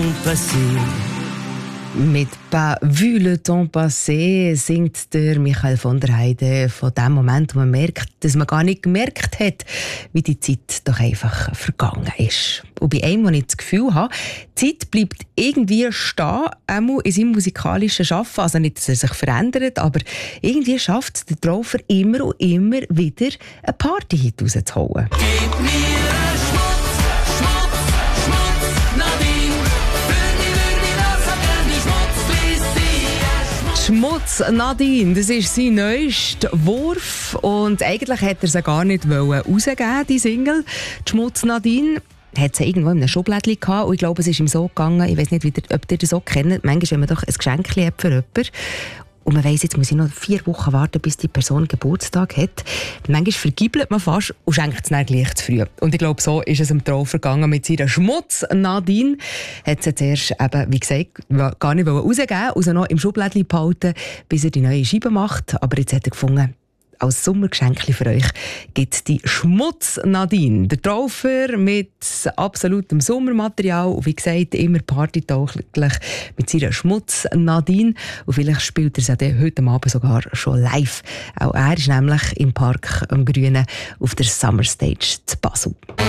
temps passé. Mit «Pas vu le temps passé» singt der Michael von der Heide von dem Moment, wo man merkt, dass man gar nicht gemerkt hat, wie die Zeit doch einfach vergangen ist. Und bei einem, wo ich das Gefühl habe, die Zeit bleibt irgendwie stehen, auch in seinem musikalischen Schaffen. Also nicht, dass er sich verändert, aber irgendwie schafft es der Traufer immer und immer wieder, einen Party-Hit rauszuholen. Gib mir Schmutz, Schmutz, Schmutz, Nadine. Für die würde ich noch so gern die Schmutzliste. Schmutz Nadine, das ist sein neuester Wurf und eigentlich hätte er sie gar nicht rausgeben, die Single. Die Schmutz Nadine hat sie irgendwo in einem Schublädchen gehabt und ich glaube, es ist ihm so gegangen, ich weiß nicht, ob ihr das so kennt, manchmal, wenn man doch ein Geschenk hat für jemanden und man weiss, jetzt muss ich noch 4 Wochen warten, bis die Person Geburtstag hat. Manchmal vergiebelt man fast und schenkt es dann gleich zu früh. Und ich glaube, so ist es im Traufer gegangen mit seiner Schmutz Nadine. Hat sie zuerst eben, wie gesagt, gar nicht rausgeben, also noch im Schublädchen behalten, bis er die neue Scheibe macht. Aber jetzt hat er gefunden, als Sommergeschenk für euch gibt es die Schmutz Nadine. Der Traufer mit absolutem Sommermaterial und wie gesagt immer partytauglich mit seiner Schmutz Nadine. Und vielleicht spielt er sie dann heute Abend sogar schon live. Auch er ist nämlich im Park am Grünen auf der Summer Stage zu Basel.